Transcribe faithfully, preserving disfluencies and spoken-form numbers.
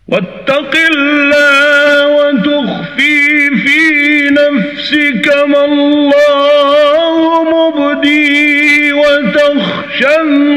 واتق الله وتخفي في نفسك ما الله مبديه وتخشى